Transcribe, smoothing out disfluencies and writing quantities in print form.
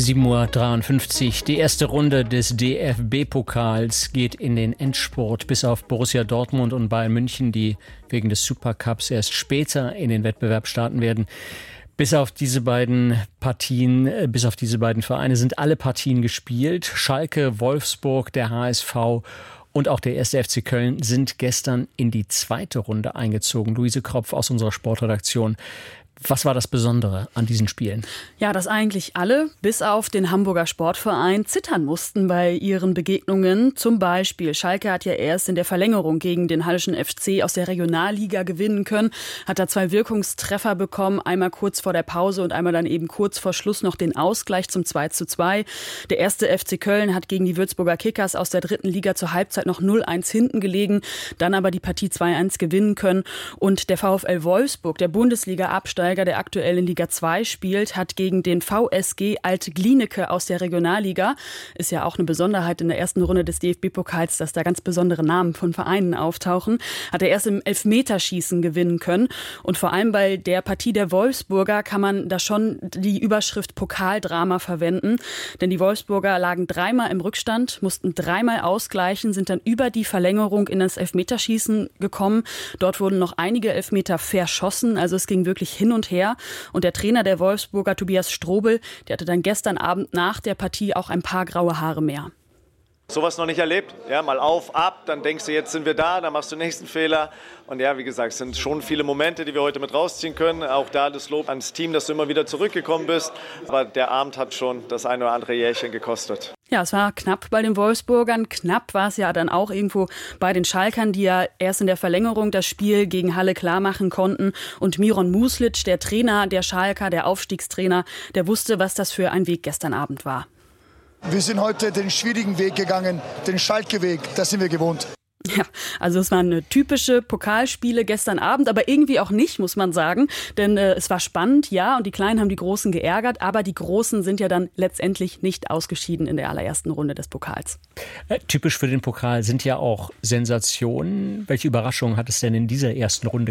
7:53 Uhr. Die erste Runde des DFB-Pokals geht in den Endspurt. Bis auf Borussia Dortmund und Bayern München, die wegen des Supercups erst später in den Wettbewerb starten werden. Bis auf diese beiden Vereine sind alle Partien gespielt. Schalke, Wolfsburg, der HSV und auch der 1. FC Köln sind gestern in die zweite Runde eingezogen. Luise Kropf aus unserer Sportredaktion. Was war das Besondere an diesen Spielen? Ja, dass eigentlich alle, bis auf den Hamburger Sportverein, zittern mussten bei ihren Begegnungen. Zum Beispiel, Schalke hat ja erst in der Verlängerung gegen den Hallischen FC aus der Regionalliga gewinnen können, hat da 2 Wirkungstreffer bekommen, einmal kurz vor der Pause und einmal dann eben kurz vor Schluss noch den Ausgleich zum 2:2. Der 1. FC Köln hat gegen die Würzburger Kickers aus der 3. Liga zur Halbzeit noch 0:1 hinten gelegen, dann aber die Partie 2:1 gewinnen können. Und der VfL Wolfsburg, der Bundesliga-Absteiger, der aktuell in Liga 2 spielt, hat gegen den VSG Alt-Glienicke aus der Regionalliga, ist ja auch eine Besonderheit in der ersten Runde des DFB-Pokals, dass da ganz besondere Namen von Vereinen auftauchen, hat er erst im Elfmeterschießen gewinnen können. Und vor allem bei der Partie der Wolfsburger kann man da schon die Überschrift Pokaldrama verwenden, denn die Wolfsburger lagen 3-mal im Rückstand, mussten 3-mal ausgleichen, sind dann über die Verlängerung in das Elfmeterschießen gekommen. Dort wurden noch einige Elfmeter verschossen, also es ging wirklich hin und her. Und der Trainer der Wolfsburger, Tobias Strobel, der hatte dann gestern Abend nach der Partie auch ein paar graue Haare mehr. Sowas noch nicht erlebt. Ja, mal auf, ab, dann denkst du, jetzt sind wir da, dann machst du den nächsten Fehler. Und ja, wie gesagt, es sind schon viele Momente, die wir heute mit rausziehen können. Auch da das Lob ans Team, dass du immer wieder zurückgekommen bist. Aber der Abend hat schon das eine oder andere Jährchen gekostet. Ja, es war knapp bei den Wolfsburgern. Knapp war es ja dann auch irgendwo bei den Schalkern, die ja erst in der Verlängerung das Spiel gegen Halle klar machen konnten. Und Miron Muslic, der Trainer der Schalker, der Aufstiegstrainer, der wusste, was das für ein Weg gestern Abend war. Wir sind heute den schwierigen Weg gegangen, den Schalke-Weg, das sind wir gewohnt. Ja, also es waren typische Pokalspiele gestern Abend, aber irgendwie auch nicht, muss man sagen. Denn es war spannend, ja, und die Kleinen haben die Großen geärgert, aber die Großen sind ja dann letztendlich nicht ausgeschieden in der allerersten Runde des Pokals. Typisch für den Pokal sind ja auch Sensationen. Welche Überraschungen hat es denn in dieser ersten Runde